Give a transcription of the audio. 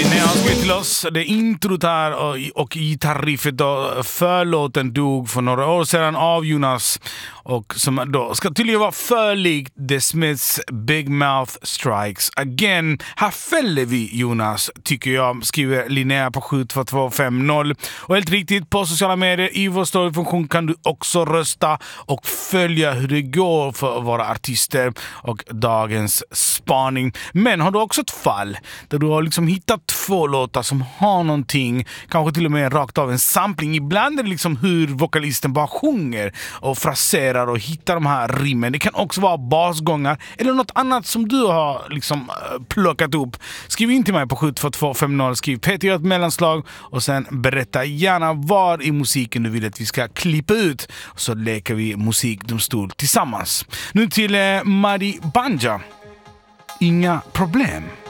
Linnea har skrivit till oss. Det introt här och gitarriffet då, förlåten dog för några år sedan av Jonas. Och som då ska tydligen vara för likt The Smiths Big Mouth Strikes Again. Här fäller vi Jonas, tycker jag, skriver Linnea på 72250. Och helt riktigt, på sociala medier i vår storyfunktion kan du också rösta och följa hur det går för våra artister och dagens spaning. Men har du också ett fall där du har liksom hittat två låtar som har någonting, kanske till och med rakt av en sampling, ibland är det liksom hur vokalisten bara sjunger och fraserar och hittar de här rimmen. Det kan också vara basgångar eller något annat som du har liksom plockat upp. Skriv in till mig på 72250, skriv Peter gör ett mellanslag och sen berätta gärna var i musiken du vill att vi ska klippa ut, så leker vi musikdomstol tillsammans. Nu till Madi Banja. Inga problem.